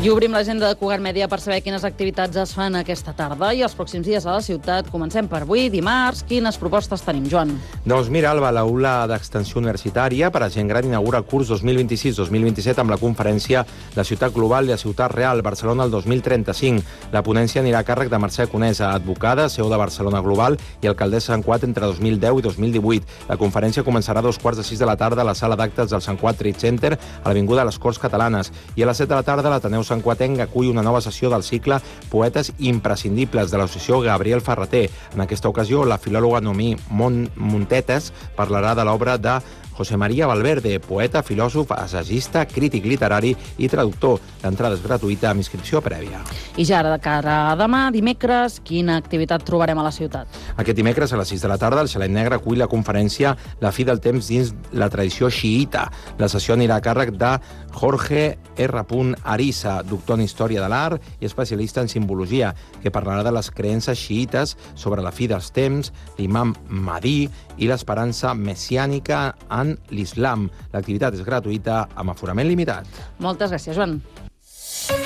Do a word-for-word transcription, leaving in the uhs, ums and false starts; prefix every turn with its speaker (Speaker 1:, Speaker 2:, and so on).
Speaker 1: I obrim l'agenda de Cugat Mèdia per saber quines activitats es fan aquesta tarda i els pròxims dies a la ciutat. Comencem per avui, dimarts. Quines propostes tenim, Joan?
Speaker 2: Doncs mira, Alba, l'aula d'extensió universitària per a gent gran inaugura el curs dos mil vint-i-sis dos mil vint-i-set amb la conferència La ciutat global i la ciutat real, Barcelona el dos mil trenta-cinc. La ponència anirà a càrrec de Mercè Conesa, advocada, C E O de Barcelona Global i alcaldessa de Sant Cugat entre dos mil deu i dos mil divuit. La conferència començarà a dos quarts de sis de la tarda a la sala d'actes del Sant Cugat Trade Center a l'Avinguda de les Corts Catalanes. I a les set de la tarda l'Ateneu Sant Cuatenc acull una nova sessió del cicle Poetes imprescindibles de l'associació Gabriel Ferrater. En aquesta ocasió, la filòloga Noemí Montetes parlarà de l'obra de José María Valverde, poeta, filòsof, assagista, crític literari i traductor. L'entrada és gratuïta amb inscripció prèvia.
Speaker 1: I ja ara, de cara a demà, dimecres, quina activitat trobarem a la ciutat?
Speaker 2: Aquest dimecres, a les sis de la tarda, el Xalet Negre acull la conferència La fi del temps dins la tradició xiïta. La sessió anirà a càrrec de Jorge R. Arisa, doctor en Història de l'Art i especialista en simbologia, que parlarà de les creences xiïtes sobre la fi dels temps, l'imam Mahdi i l'esperança messiànica en l'islam. L'activitat és gratuïta amb aforament limitat.
Speaker 1: Moltes gràcies, Joan.